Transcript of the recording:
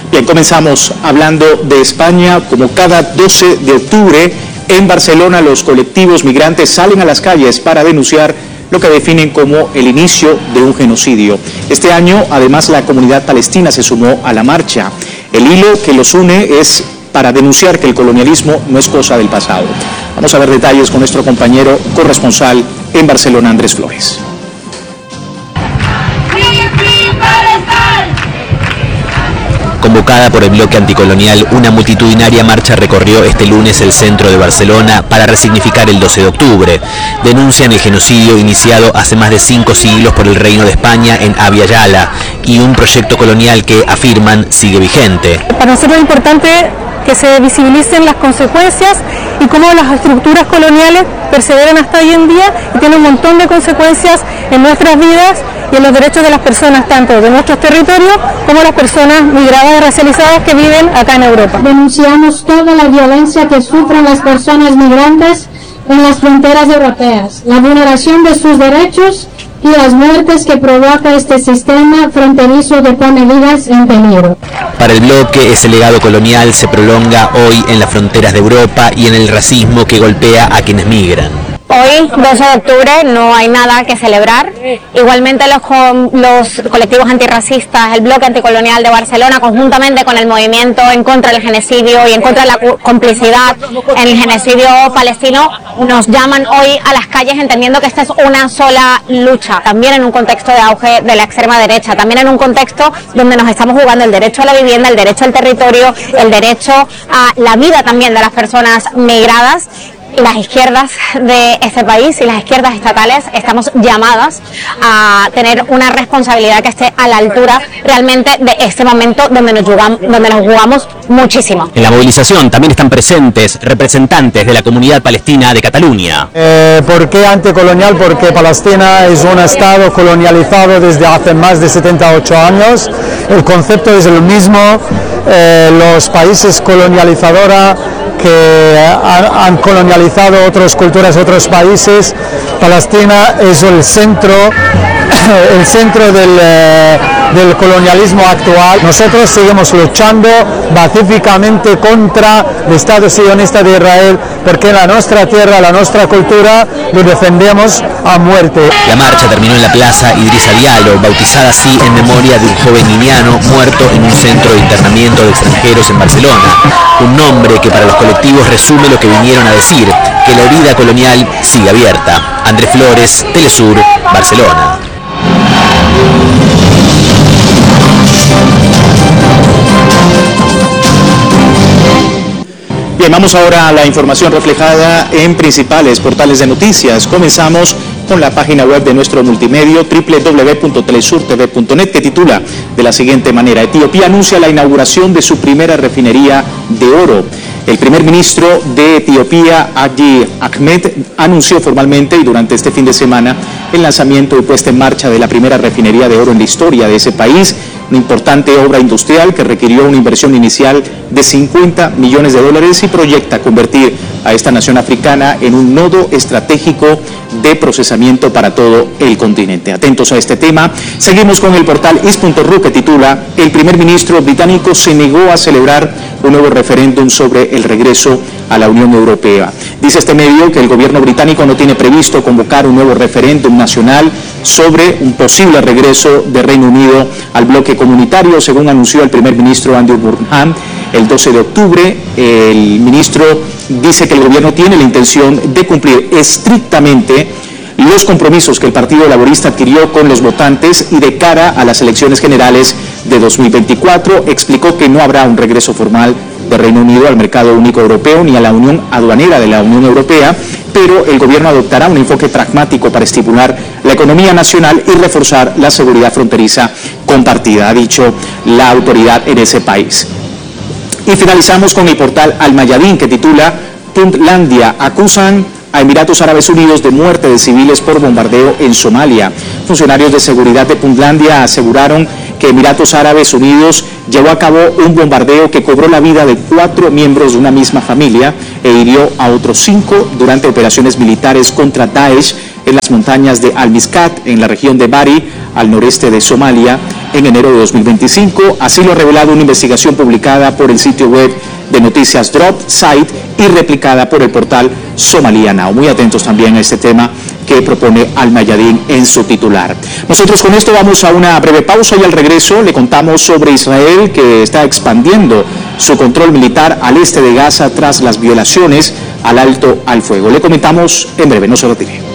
Bien, comenzamos hablando de España. Como cada 12 de octubre en Barcelona, los colectivos migrantes salen a las calles para denunciar lo que definen como el inicio de un genocidio. Este año, además, la comunidad palestina se sumó a la marcha. El hilo que los une es para denunciar que el colonialismo no es cosa del pasado. Vamos a ver detalles con nuestro compañero corresponsal en Barcelona, Andrés Flores. Convocada por el bloque anticolonial, una multitudinaria marcha recorrió este lunes el centro de Barcelona para resignificar el 12 de octubre. Denuncian el genocidio iniciado hace más de 5 siglos por el Reino de España en Abya Yala y un proyecto colonial que, afirman, sigue vigente. Para nosotros es importante que se visibilicen las consecuencias y cómo las estructuras coloniales perseveran hasta hoy en día y tienen un montón de consecuencias en nuestras vidas y en los derechos de las personas, tanto de nuestros territorios como las personas migradas y racializadas que viven acá en Europa. Denunciamos toda la violencia que sufren las personas migrantes en las fronteras europeas, la vulneración de sus derechos y las muertes que provoca este sistema fronterizo que pone vidas en peligro. Para el bloque, ese legado colonial se prolonga hoy en las fronteras de Europa y en el racismo que golpea a quienes migran. Hoy, 12 de octubre, no hay nada que celebrar. Igualmente los colectivos antirracistas, el bloque anticolonial de Barcelona, conjuntamente con el movimiento en contra del genocidio y en contra de la complicidad en el genocidio palestino, nos llaman hoy a las calles entendiendo que esta es una sola lucha, también en un contexto de auge de la extrema derecha, también en un contexto donde nos estamos jugando el derecho a la vivienda, el derecho al territorio, el derecho a la vida también de las personas migradas. Las izquierdas de este país y las izquierdas estatales estamos llamadas a tener una responsabilidad que esté a la altura realmente de este momento donde nos jugamos muchísimo. En la movilización también están presentes representantes de la comunidad palestina de Cataluña. ¿Por qué anticolonial? Porque Palestina es un estado colonializado desde hace más de 78 años. El concepto es el mismo. Los países colonializadores que han colonializado otras culturas, otros países. Palestina es el centro del colonialismo actual. Nosotros seguimos luchando pacíficamente contra el Estado sionista de Israel, porque la nuestra tierra, la nuestra cultura, lo defendemos a muerte. La marcha terminó en la plaza Idrissa Diallo, bautizada así en memoria de un joven guineano muerto en un centro de internamiento de extranjeros en Barcelona. Un nombre que para los colectivos resume lo que vinieron a decir, que la herida colonial sigue abierta. Andrés Flores, Telesur, Barcelona. Bien, vamos ahora a la información reflejada en principales portales de noticias. Comenzamos con la página web de nuestro multimedio www.telesurtv.net, que titula de la siguiente manera: Etiopía anuncia la inauguración de su primera refinería de oro. El primer ministro de Etiopía, Abiy Ahmed, anunció formalmente y durante este fin de semana el lanzamiento y puesta en marcha de la primera refinería de oro en la historia de ese país, una importante obra industrial que requirió una inversión inicial de $50 millones y proyecta convertir a esta nación africana en un nodo estratégico de procesamiento para todo el continente. Atentos a este tema. Seguimos con el portal is.ru, que titula: el primer ministro británico se negó a celebrar un nuevo referéndum sobre el regreso a la Unión Europea. Dice este medio que el gobierno británico no tiene previsto convocar un nuevo referéndum nacional sobre un posible regreso de Reino Unido al bloque comunitario, según anunció el primer ministro Andy Burnham el 12 de octubre. El ministro dice que el gobierno tiene la intención de cumplir estrictamente los compromisos que el Partido Laborista adquirió con los votantes y de cara a las elecciones generales de 2024. Explicó que no habrá un regreso formal de Reino Unido al mercado único europeo ni a la unión aduanera de la Unión Europea, pero el gobierno adoptará un enfoque pragmático para estimular la economía nacional y reforzar la seguridad fronteriza compartida, ha dicho la autoridad en ese país. Y finalizamos con el portal Al Mayadin, que titula: Puntlandia acusan a Emiratos Árabes Unidos de muerte de civiles por bombardeo en Somalia. Funcionarios de seguridad de Puntlandia aseguraron que Emiratos Árabes Unidos llevó a cabo un bombardeo que cobró la vida de 4 miembros de una misma familia e hirió a otros 5 durante operaciones militares contra Daesh en las montañas de Al-Miskat, en la región de Bari, al noreste de Somalia en enero de 2025. Así lo ha revelado una investigación publicada por el sitio web de noticias Drop Site y replicada por el portal Somalia Now. Muy atentos también a este tema que propone Al Mayadeen en su titular. Nosotros con esto vamos a una breve pausa y al regreso le contamos sobre Israel, que está expandiendo su control militar al este de Gaza tras las violaciones al alto al fuego. Le comentamos en breve, no se retire.